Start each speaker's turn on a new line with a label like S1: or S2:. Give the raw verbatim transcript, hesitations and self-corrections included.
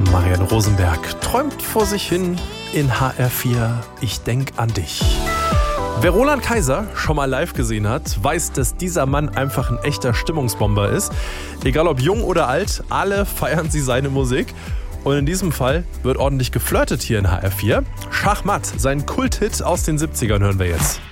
S1: Marianne Rosenberg träumt vor sich hin in H R vier. Ich denk an dich. Wer Roland Kaiser schon mal live gesehen hat, weiß, dass dieser Mann einfach ein echter Stimmungsbomber ist. Egal ob jung oder alt, alle feiern sie seine Musik. Und in diesem Fall wird ordentlich geflirtet hier in H R vier. Schachmatt, seinen Kulthit aus den siebzigern hören wir jetzt.